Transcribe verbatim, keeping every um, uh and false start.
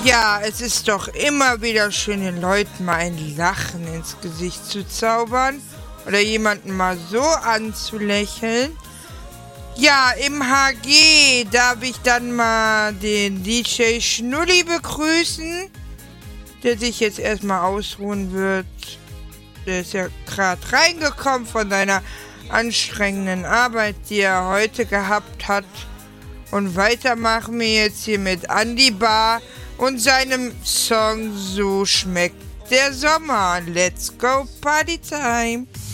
Ja, es ist doch immer wieder schön, den Leuten mal ein Lachen ins Gesicht zu zaubern oder jemanden mal so anzulächeln. Ja, im H G darf ich dann mal den D J Schnulli begrüßen, der sich jetzt erstmal ausruhen wird. Der ist ja gerade reingekommen von seiner anstrengenden Arbeit, die er heute gehabt hat. Und weiter machen wir jetzt hier mit Andy Bar und seinem Song So schmeckt der Sommer. Let's go Party Time!